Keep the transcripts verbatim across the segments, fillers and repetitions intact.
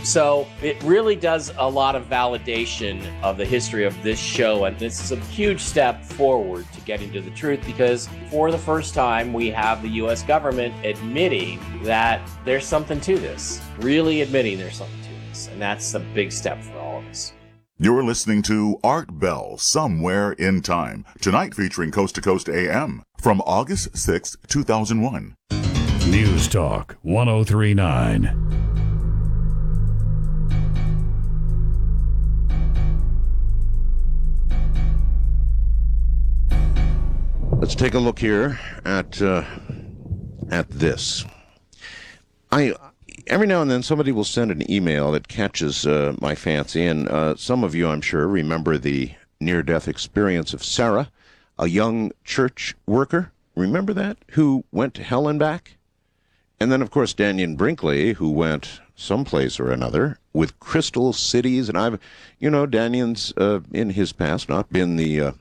So it really does a lot of validation of the history of this show, and this is a huge step forward to getting to the truth, because for the first time we have the U S government admitting that there's something to this, really admitting there's something to this, and that's a big step for all of us. You're listening to Art Bell, Somewhere in Time, tonight featuring Coast to Coast A M from August sixth, two thousand one. News Talk one oh three point nine. Let's take a look here at uh, at this. I every now and then somebody will send an email that catches uh, my fancy, and uh, some of you, I'm sure, remember the near-death experience of Sarah, a young church worker. Remember that? Who went to hell and back? And then, of course, Dannion Brinkley, who went someplace or another with Crystal Cities. And I've, you know, Dannion's uh, in his past not been the uh,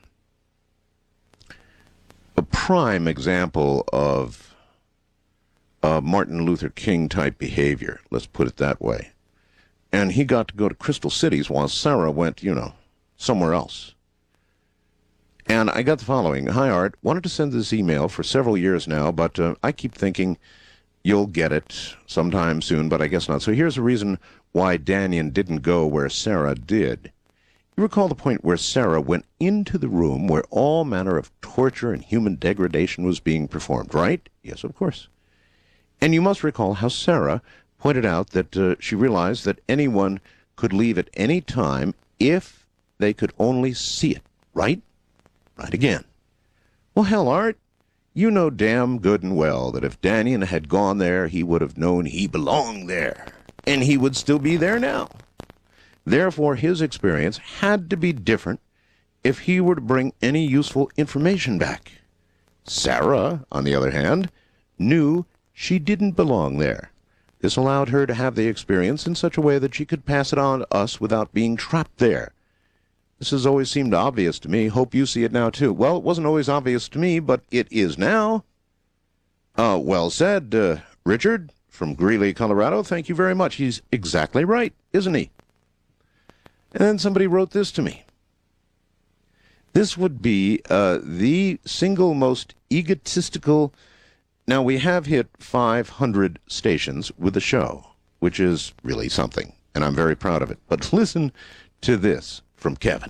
a prime example of uh, Martin Luther King type behavior. Let's put it that way. And he got to go to Crystal Cities while Sarah went, you know, somewhere else. And I got the following. Hi, Art. Wanted to send this email for several years now, but uh, I keep thinking you'll get it sometime soon, but I guess not. So here's the reason why Dannion didn't go where Sarah did. You recall the point where Sarah went into the room where all manner of torture and human degradation was being performed, right? Yes, of course. And you must recall how Sarah pointed out that uh, she realized that anyone could leave at any time if they could only see it, right? Right again. Well, hell, Art, you know damn good and well that if Dannion had gone there, he would have known he belonged there, and he would still be there now. Therefore, his experience had to be different if he were to bring any useful information back. Sarah, on the other hand, knew she didn't belong there. This allowed her to have the experience in such a way that she could pass it on to us without being trapped there. This has always seemed obvious to me. Hope you see it now, too. Well, it wasn't always obvious to me, but it is now. Uh, well said, uh, Richard from Greeley, Colorado. Thank you very much. He's exactly right, isn't he? And then somebody wrote this to me. This would be uh, the single most egotistical... Now, we have hit five hundred stations with the show, which is really something, and I'm very proud of it. But listen to this from Kevin.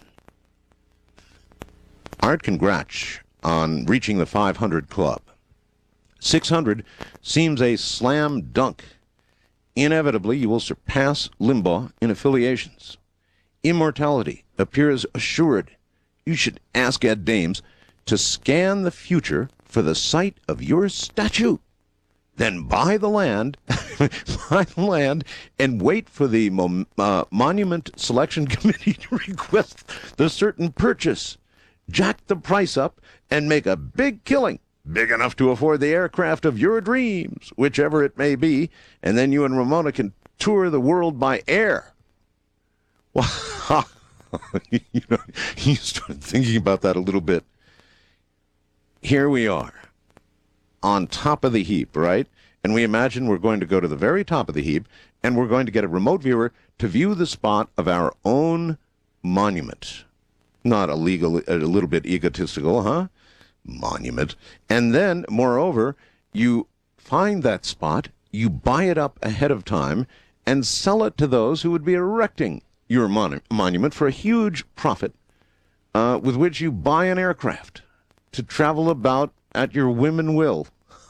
Art, congrats on reaching the five hundred club. six hundred seems a slam dunk. Inevitably, you will surpass Limbaugh in affiliations. Immortality appears assured. You should ask Ed Dames to scan the future for the site of your statue. Then buy the land, buy the land, and wait for the mo- uh, Monument Selection Committee to request the certain purchase. Jack the price up and make a big killing, big enough to afford the aircraft of your dreams, whichever it may be, and then you and Ramona can tour the world by air. Well, you know, you started thinking about that a little bit. Here we are, on top of the heap, right? And we imagine we're going to go to the very top of the heap, and we're going to get a remote viewer to view the spot of our own monument. Not a, legal, a little bit egotistical, huh? Monument. And then, moreover, you find that spot, you buy it up ahead of time, and sell it to those who would be erecting your mon- monument for a huge profit, uh, with which you buy an aircraft to travel about at your whim and will.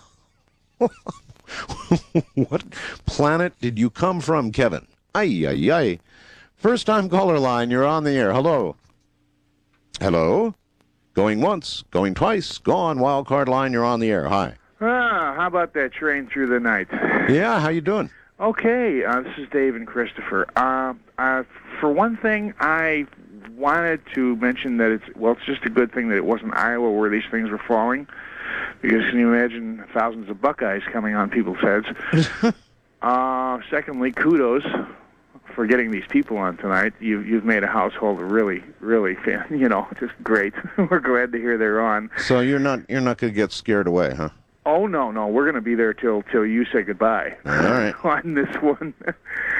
What planet did you come from, Kevin? Ay, ay, ay. First time caller line, you're on the air. Hello. Hello. Going once, going twice, gone. Wild card line, you're on the air. Hi. Ah, how about that train through the night? Yeah, how you doing? Okay, uh, this is Dave and Christopher. Uh, uh, for one thing, I wanted to mention that it's, well, it's just a good thing that it wasn't Iowa where these things were falling, because can you imagine thousands of Buckeyes coming on people's heads? uh, secondly, kudos for getting these people on tonight. You've, you've made a household really, really, fan, you know, just great. We're glad to hear they're on. So you're not you're not going to get scared away, huh? Oh, no, no. We're going to be there till till you say goodbye. All right. On this one.